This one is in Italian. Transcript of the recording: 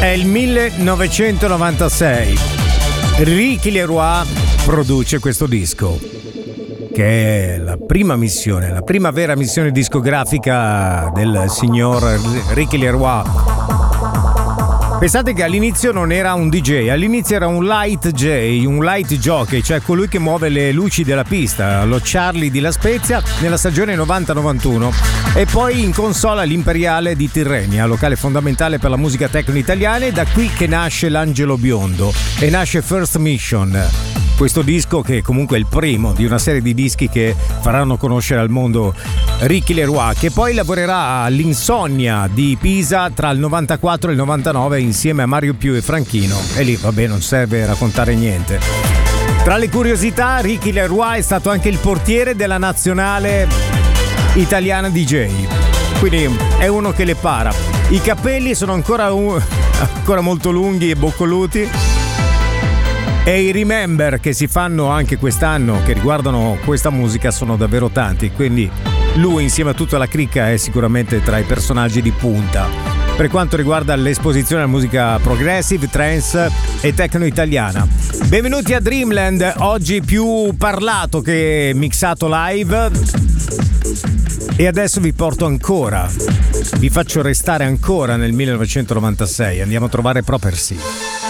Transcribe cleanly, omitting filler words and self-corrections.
È il 1996. Ricky Leroy produce questo disco, che è la prima missione, la prima vera missione discografica del signor Ricky Leroy. Pensate che all'inizio non era un DJ, all'inizio era un light jockey, cioè colui che muove le luci della pista, lo Charlie di La Spezia nella stagione 90-91, e poi in console all'Imperiale di Tirrenia, locale fondamentale per la musica techno italiana, e da qui che nasce l'Angelo Biondo e nasce First Mission. Questo disco che comunque è il primo di una serie di dischi che faranno conoscere al mondo Ricky Leroy, che poi lavorerà all'Insonnia di Pisa tra il 94 e il 99 insieme a Mario Più e Franchino, e lì vabbè non serve raccontare niente. Tra le curiosità, Ricky Leroy è stato anche il portiere della nazionale italiana DJ, quindi è uno che le para. I capelli sono ancora molto lunghi e boccoluti, e i remember che si fanno anche quest'anno che riguardano questa musica sono davvero tanti, quindi lui insieme a tutta la cricca è sicuramente tra i personaggi di punta per quanto riguarda l'esposizione alla musica progressive, trance e techno italiana. Benvenuti a Dreamland, oggi più parlato che mixato live, e adesso vi faccio restare ancora nel 1996. Andiamo a trovare Proper C.